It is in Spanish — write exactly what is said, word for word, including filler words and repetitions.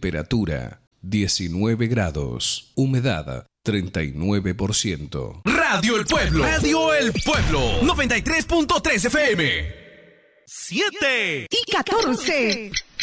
Temperatura diecinueve grados. Humedad treinta y nueve por ciento. Radio El Pueblo. Radio El Pueblo. noventa y tres punto tres F M. siete y catorce.